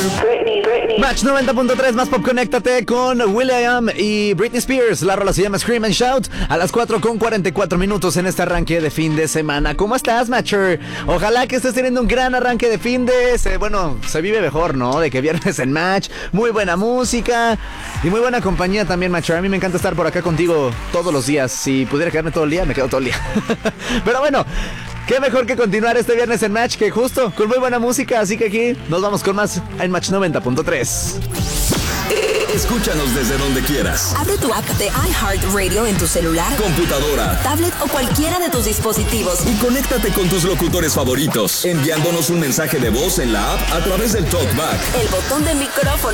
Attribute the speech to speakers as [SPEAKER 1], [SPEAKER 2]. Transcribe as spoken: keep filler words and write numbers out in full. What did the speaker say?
[SPEAKER 1] Britney, Britney.
[SPEAKER 2] Match noventa punto tres, más pop, conéctate con will.i.am y Britney Spears. La rola se llama Scream and Shout a las cuatro con cuarenta y cuatro minutos en este arranque de fin de semana. ¿Cómo estás, Matcher? Ojalá que estés teniendo un gran arranque de fin de... Se, bueno, se vive mejor, ¿no? De que viernes en Match, muy buena música y muy buena compañía también, Matcher. A mí me encanta estar por acá contigo todos los días. Si pudiera quedarme todo el día, me quedo todo el día. Pero bueno, qué mejor que continuar este viernes en Match que justo con muy buena música. Así que aquí nos vamos con más en Match noventa punto tres.
[SPEAKER 3] Escúchanos desde donde quieras.
[SPEAKER 4] Abre tu app de iHeartRadio en tu celular,
[SPEAKER 3] Computadora,
[SPEAKER 4] tablet o cualquiera de tus dispositivos.
[SPEAKER 3] y conéctate con tus locutores favoritos, enviándonos un mensaje de voz en la app a través del TalkBack.
[SPEAKER 4] El botón de micrófono